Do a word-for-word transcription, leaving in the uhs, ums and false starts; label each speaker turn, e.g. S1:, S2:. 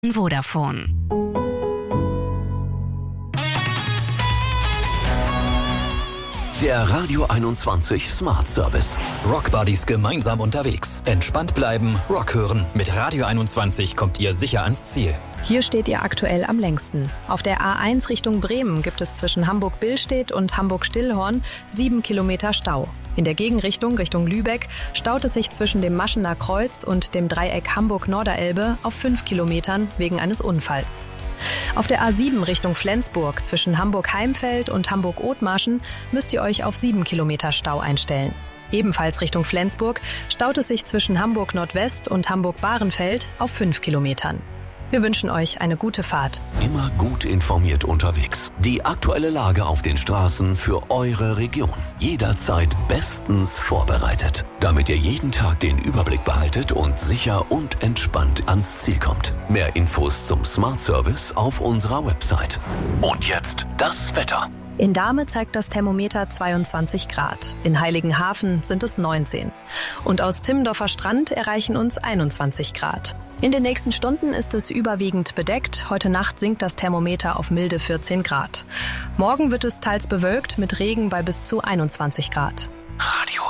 S1: Vodafone.
S2: Der Radio einundzwanzig Smart Service.
S3: Rock Buddies gemeinsam unterwegs. Entspannt bleiben, Rock hören. Mit Radio einundzwanzig kommt ihr sicher ans Ziel.
S4: Hier steht ihr aktuell am längsten. Auf der A eins Richtung Bremen gibt es zwischen Hamburg-Billstedt und Hamburg-Stillhorn sieben Kilometer Stau. In der Gegenrichtung, Richtung Lübeck, staut es sich zwischen dem Maschener Kreuz und dem Dreieck Hamburg-Norderelbe auf fünf Kilometern wegen eines Unfalls. Auf der A sieben Richtung Flensburg zwischen Hamburg-Heimfeld und Hamburg-Othmarschen müsst ihr euch auf sieben Kilometer Stau einstellen. Ebenfalls Richtung Flensburg staut es sich zwischen Hamburg-Nordwest und Hamburg-Bahrenfeld auf fünf Kilometern. Wir wünschen euch eine gute Fahrt.
S2: Immer gut informiert unterwegs. Die aktuelle Lage auf den Straßen für eure Region. Jederzeit bestens vorbereitet, damit ihr jeden Tag den Überblick behaltet und sicher und entspannt ans Ziel kommt. Mehr Infos zum Smart Service auf unserer Website. Und jetzt das Wetter.
S4: In Dahme zeigt das Thermometer zweiundzwanzig Grad. In Heiligenhafen sind es neunzehn. Und aus Timmendorfer Strand erreichen uns einundzwanzig Grad. In den nächsten Stunden ist es überwiegend bedeckt. Heute Nacht sinkt das Thermometer auf milde vierzehn Grad. Morgen wird es teils bewölkt mit Regen bei bis zu einundzwanzig Grad.